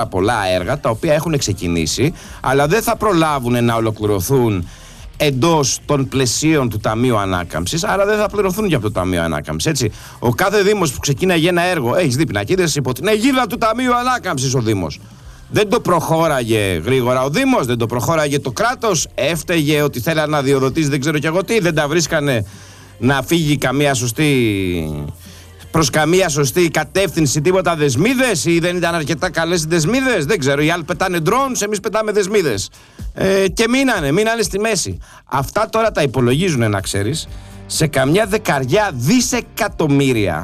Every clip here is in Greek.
πολλά έργα τα οποία έχουν ξεκινήσει, αλλά δεν θα προλάβουν να ολοκληρωθούν εντός των πλαισίων του Ταμείου Ανάκαμψης, άρα δεν θα πληρωθούν για αυτό το Ταμείο Ανάκαμψης. Έτσι. Ο κάθε Δήμος που ξεκίναγε ένα έργο, έχεις δει πινακίδες υπό την αιγίδα του Ταμείου Ανάκαμψης ο Δήμος. Δεν το προχώραγε γρήγορα ο Δήμος, δεν το προχώραγε το κράτος, έφταιγε ότι θέλανε να διοδοτήσει δεν ξέρω κι εγώ τι, δεν τα βρίσκανε να φύγει προς καμία σωστή κατεύθυνση, τίποτα δεσμίδες, ή δεν ήταν αρκετά καλές οι δεσμίδες, δεν ξέρω, οι άλλοι πετάνε drones, εμείς πετάμε δεσμίδες. Και μείνανε στη μέση. Αυτά τώρα τα υπολογίζουν, να ξέρεις, σε καμιά 10 δισεκατομμύρια.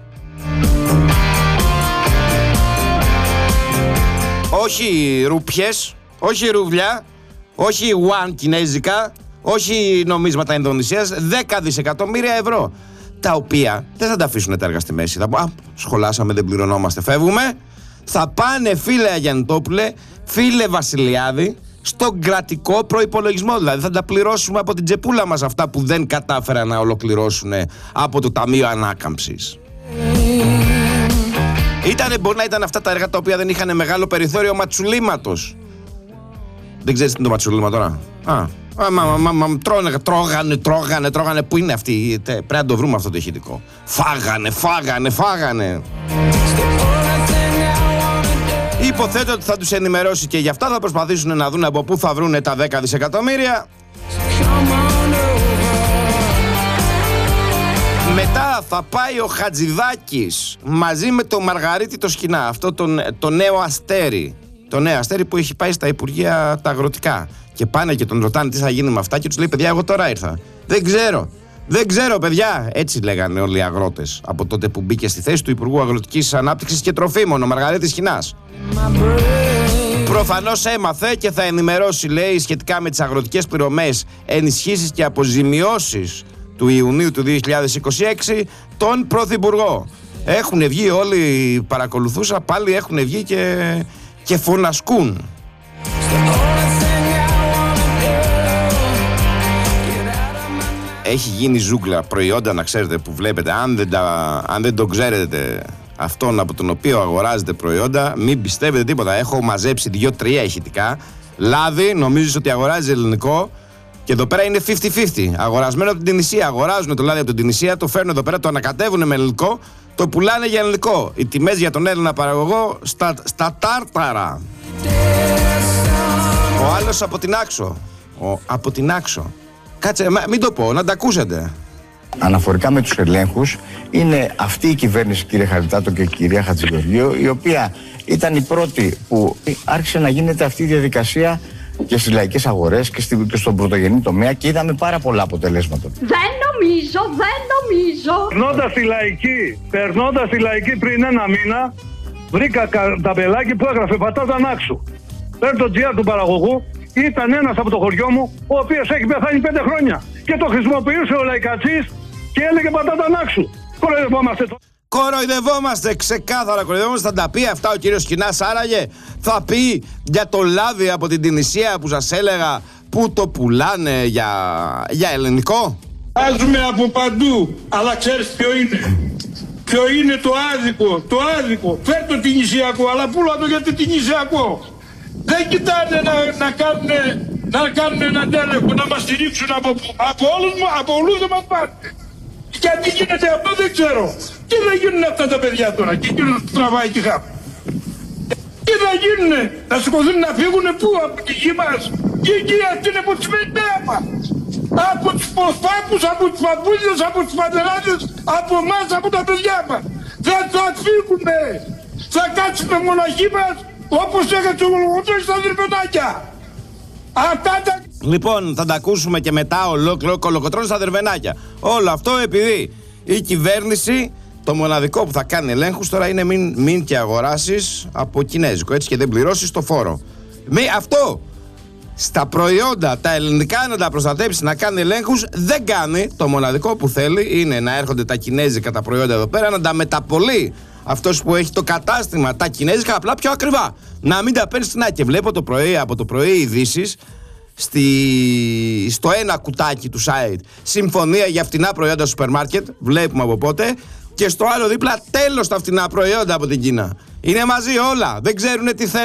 Όχι ρουπιές, όχι ρουβλιά, όχι yuan κινέζικα, όχι νομίσματα Ινδονησίας, 10 δισεκατομμύρια ευρώ. Τα οποία δεν θα τα αφήσουν τα έργα στη μέση. Θα πω, σχολάσαμε, δεν πληρωνόμαστε, φεύγουμε. Θα πάνε, φίλε Αγιαννητόπουλε, φίλε Βασιλιάδη, στον κρατικό προϋπολογισμό. Δηλαδή θα τα πληρώσουμε από την τσεπούλα μας αυτά που δεν κατάφεραν να ολοκληρώσουν από το Ταμείο Ανάκαμψης. Μπορεί να ήταν αυτά τα έργα τα οποία δεν είχαν μεγάλο περιθώριο ματσουλήματος. Δεν ξέρεις τι είναι το ματσουλήμα τώρα? Τρώγανε. Πού είναι αυτοί? Πρέπει να το βρούμε αυτό το ηχητικό. Φάγανε. Υποθέτω ότι θα τους ενημερώσει και γι' αυτά θα προσπαθήσουν να δουν από πού θα βρουν τα 10 δισεκατομμύρια. Μετά θα πάει ο Χατζηδάκης μαζί με τον Μαργαρίτη το Σκινά, αυτό το νέο αστέρι. Το νέο αστέρι που έχει πάει στα Υπουργεία τα αγροτικά. Και πάνε και τον ρωτάνε τι θα γίνει με αυτά και τους λέει, παιδιά, εγώ τώρα ήρθα. Δεν ξέρω, παιδιά. Έτσι λέγανε όλοι οι αγρότες από τότε που μπήκε στη θέση του Υπουργού Αγροτικής Ανάπτυξης και Τροφίμων, ο Μαργαρίτης Σκινάς. Προφανώς έμαθε και θα ενημερώσει, λέει, σχετικά με τις αγροτικές πληρωμές, ενισχύσεις και αποζημιώσεις του Ιουνίου του 2026 τον Πρωθυπουργό. Έχουν βγει όλοι, παρακολουθούσα, πάλι έχουν βγει και φωνασκούν. Έχει γίνει ζούγκλα προϊόντα, να ξέρετε, που βλέπετε. Αν δεν το ξέρετε αυτόν από τον οποίο αγοράζετε προϊόντα, μην πιστεύετε τίποτα. Έχω μαζέψει 2-3 ηχητικά. Λάδι, νομίζεις ότι αγοράζει ελληνικό. Και εδώ πέρα είναι 50-50. Αγορασμένο από την Τινησία. Αγοράζουν το λάδι από την Τινησία, το φέρνουν εδώ πέρα, το ανακατεύουν με ελληνικό, το πουλάνε για ελληνικό. Οι τιμές για τον Έλληνα παραγωγό στα τάρταρα. Ο άλλος από την άξο. Κάτσε, μην το πω, να τα ακούσετε. Αναφορικά με τους ελέγχους, είναι αυτή η κυβέρνηση, κύριε Χαριτάτο και κυρία Χατζηγεωργίου, η οποία ήταν η πρώτη που άρχισε να γίνεται αυτή η διαδικασία και στις λαϊκές αγορές και στον πρωτογενή τομέα, και είδαμε πάρα πολλά αποτελέσματα. Δεν νομίζω. Περνώντας τη λαϊκή πριν ένα μήνα, βρήκα ταμπελάκι που έγραφε πατάτα νάξου. Παίρνω το GR του παραγωγού, ήταν ένας από το χωριό μου, ο οποίος έχει πεθάνει 5 χρόνια. Και το χρησιμοποιούσε ο λαϊκατσής και έλεγε πατάτα νάξου. Κοροϊδευόμαστε, ξεκάθαρα κοροϊδευόμαστε. Θα τα πει αυτά ο κύριος Σκινάς? Άραγε θα πει για το λάδι από την Τινησία που σας έλεγα, που το πουλάνε για ελληνικό? Βάζουμε από παντού, αλλά ξέρεις ποιο είναι το άδικο. Φέρ' το τινησιακό, αλλά πούλα το γιατί τινησιακό. Δεν κοιτάνε να κάνουν έναν έλεγχο, να μας στηρίξουν από όλους δεν μας πάρουν. Γιατί γίνεται αυτό δεν ξέρω. Τι θα γίνουν αυτά τα παιδιά τώρα, και εκείνος που τραβάει και χάπ. Τι θα γίνουνε, να σηκωθούν να φύγουνε πού, από τη γη μας? Και εκεί αυτή είναι από τις μητέρα. Από τους παππούς, από τους παππούδες, από τους πατεράδες, από εμάς, από τα παιδιά μας. Δεν θα φύγουνε. Θα κάτσουμε μοναχοί μας, όπως έκατσε ο Γολγοθάς στα Δερβενάκια. Αυτά τα... Λοιπόν, θα τα ακούσουμε και μετά ολόκληρο κολοκοτρώνει στα Δερβενάκια. Όλο αυτό επειδή η κυβέρνηση, το μοναδικό που θα κάνει ελέγχους τώρα είναι μην και αγοράσεις από κινέζικο, έτσι, και δεν πληρώσεις το φόρο. Αυτό στα προϊόντα τα ελληνικά να τα προστατέψει, να κάνει ελέγχους, δεν κάνει. Το μοναδικό που θέλει είναι να έρχονται τα κινέζικα τα προϊόντα εδώ πέρα, να τα μεταπολεί αυτός που έχει το κατάστημα τα κινέζικα απλά πιο ακριβά. Να μην τα παίρνει στην άκρη. Και βλέπω από το πρωί ειδήσεις στο ένα κουτάκι του site συμφωνία για φτηνά προϊόντα σούπερ μάρκετ, βλέπουμε από πότε, και στο άλλο δίπλα τέλος τα φτηνά προϊόντα από την Κίνα. Είναι μαζί όλα, δεν ξέρουν τι θέλουν.